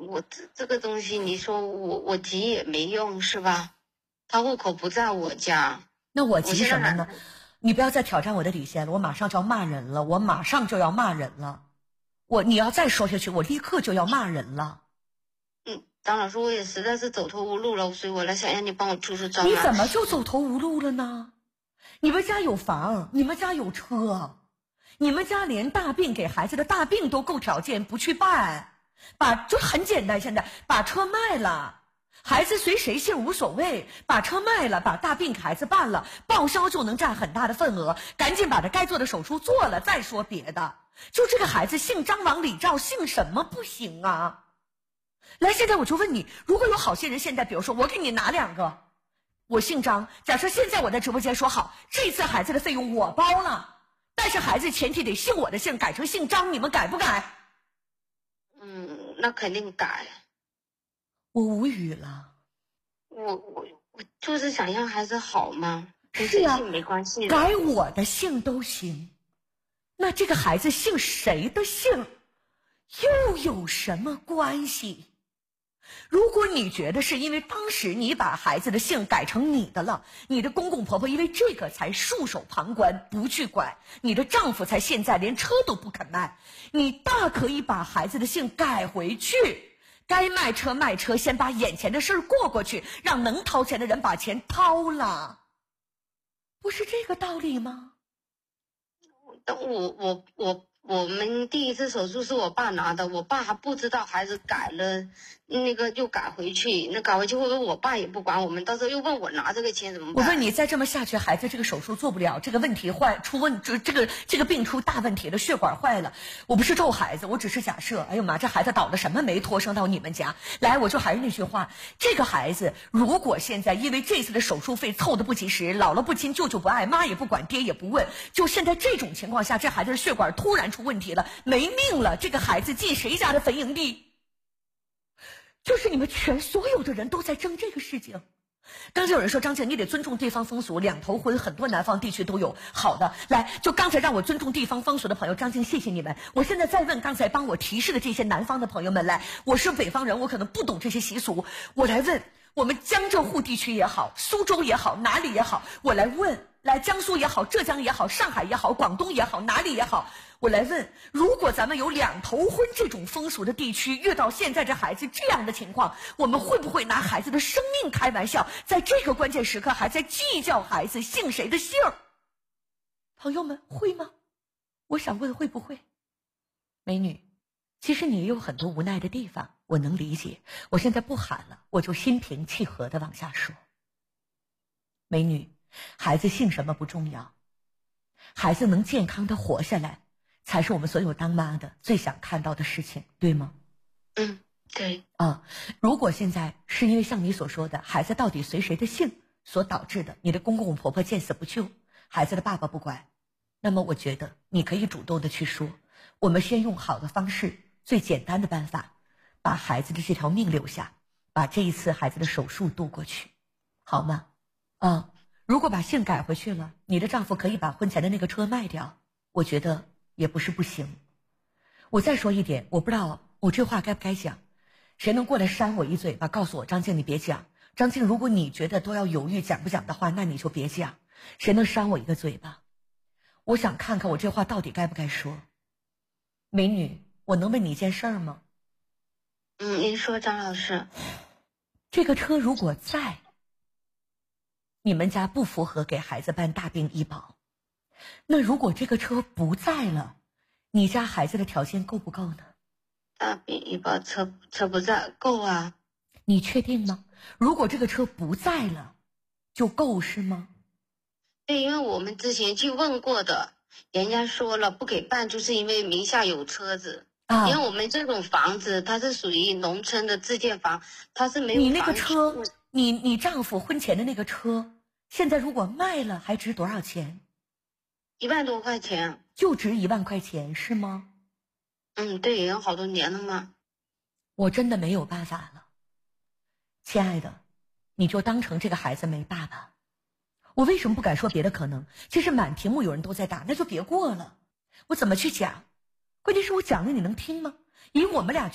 我这个东西，你说我急也没用是吧？他户口不在我家， 那我急什么呢？你不要再挑战我的底线了，我马上就要骂人了，你要再说下去，我立刻就要骂人了。 张老师，我也实在是走投无路了，所以我来想让你帮我出招。 你怎么就走投无路了呢？你们家有房，你们家有车，你们家连大病给孩子的大病都够条件，不去办，就很简单，现在把车卖了，孩子随谁姓无所谓，把车卖了，把大病给孩子办了，报销就能占很大的份额，赶紧把他该做的手术做了，再说别的。就这个孩子姓张王李赵，姓什么不行啊？来，现在我就问你，如果有好心人，现在比如说我给你拿2个，我姓张，假设现在我在直播间说好，这次孩子的费用我包了，但是孩子前提得姓我的姓，改成姓张，你们改不改？ 那肯定改。 我无语了。 我就是想让孩子好嘛，跟是啊， 姓没关系的， 改我的姓都行。那这个孩子姓谁的姓又有什么关系？如果你觉得是因为当时你把孩子的姓改成你的了，你的公公婆婆因为这个才束手旁观不去管，你的丈夫才现在连车都不肯卖，你大可以把孩子的姓改回去，该卖车卖车，先把眼前的事儿过去，让能掏钱的人把钱掏了，不是这个道理吗？ 但我们第一次手术是我爸拿的，我爸还不知道孩子改了，那个又改回去，那改回去会不会我爸也不管我们，到时候又问我拿这个钱怎么办？ 我问你，再这么下去，孩子这个手术做不了，这个问题这个病出大问题了，血管坏了。我不是咒孩子，我只是假设。哎呦妈，这孩子倒了什么霉，托生到你们家来？我就还是那句话，这个孩子如果现在因为这次的手术费凑得不及时，姥姥不亲，舅舅不爱，妈也不管，爹也不问，就现在这种情况下，这孩子的血管突然出问题了，没命了，这个孩子进谁家的坟营地？就是你们所有的人都在争这个事情。刚才有人说张姐你得尊重地方风俗，2头婚很多南方地区都有。好的，来，就刚才让我尊重地方风俗的朋友，张静谢谢你们。我现在再问刚才帮我提示的这些南方的朋友们，来，我是北方人，我可能不懂这些习俗，我来问我们江浙沪地区也好，苏州也好，哪里也好，我来问，来江苏也好，浙江也好，上海也好，广东也好，哪里也好，我来问，如果咱们有2头婚这种风俗的地区，遇到现在这孩子这样的情况，我们会不会拿孩子的生命开玩笑，在这个关键时刻还在计较孩子姓谁的姓？朋友们会吗？我想问会不会？美女，其实你也有很多无奈的地方，我能理解。我现在不喊了，我就心平气和地往下说。美女，孩子姓什么不重要，孩子能健康地活下来才是我们所有当妈的最想看到的事情，对吗？ 对。 如果现在是因为像你所说的孩子到底随谁的姓所导致的，你的公公婆婆见死不救，孩子的爸爸不管，那么我觉得你可以主动的去说，我们先用好的方式，最简单的办法，把孩子的这条命留下，把这一次孩子的手术度过去，好吗？如果把姓改回去了，你的丈夫可以把婚前的那个车卖掉，我觉得也不是不行。我再说一点，我不知道我这话该不该讲，谁能过来扇我一嘴巴，告诉我张静你别讲。张静，如果你觉得都要犹豫讲不讲的话，那你就别讲。谁能扇我一个嘴巴？我想看看我这话到底该不该说。美女，我能问你一件事儿吗？ 您说，张老师。 这个车如果在你们家不符合给孩子办大病医保，那如果这个车不在了，你家孩子的条件够不够呢？ 大病医保车不在，够啊。 你确定吗？如果这个车不在了就够是吗？ 对，因为我们之前去问过的，人家说了不给办，就是因为名下有车子。因为我们这种房子它是属于农村的自建房，它是没有房。 你那个车，你丈夫婚前的那个车，现在如果卖了还值多少钱 ？1万多块钱。 就值1万块钱是吗？ 对，也有好多年了嘛。 我真的没有办法了，亲爱的，你就当成这个孩子没爸爸。我为什么不敢说别的可能？其实满屏幕有人都在打，那就别过了。我怎么去讲？关键是我讲了你能听吗？以我们俩